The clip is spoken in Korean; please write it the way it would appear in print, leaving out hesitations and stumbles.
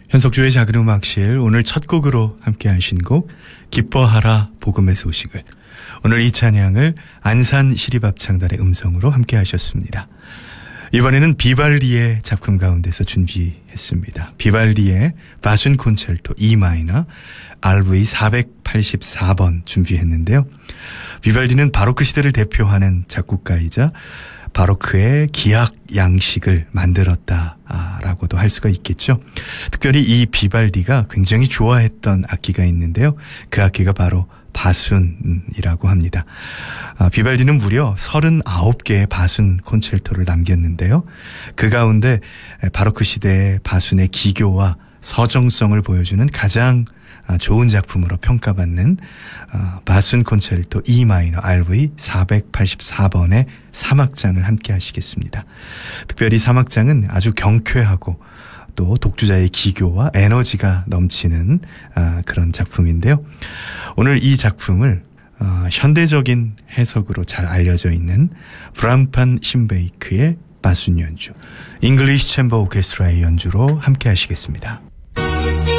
현석주의 작은 음악실, 오늘 첫 곡으로 함께 하신 곡 기뻐하라 복음의 소식을, 오늘 이 찬양을 안산 시립합창단의 음성으로 함께 하셨습니다. 이번에는 비발디의 작품 가운데서 준비했습니다. 비발디의 바순 콘체르토 E 마이너 RV 484번 준비했는데요. 비발디는 바로크 시대를 대표하는 작곡가이자 바로크의 기악 양식을 만들었다라고도 할 수가 있겠죠. 특별히 이 비발디가 굉장히 좋아했던 악기가 있는데요. 그 악기가 바로 바순이라고 합니다. 비발디는 무려 39개의 바순 콘체르토를 남겼는데요. 그 가운데 바로크 시대의 바순의 기교와 서정성을 보여주는 가장 좋은 작품으로 평가받는 바순 콘체르토 E 마이너 RV 484번의 3악장을 함께 하시겠습니다. 특별히 3악장은 아주 경쾌하고 또 독주자의 기교와 에너지가 넘치는 그런 작품인데요. 오늘 이 작품을 현대적인 해석으로 잘 알려져 있는 브람판 신베이크의 바순 연주, 잉글리시 챔버 오케스트라의 연주로 함께 하시겠습니다.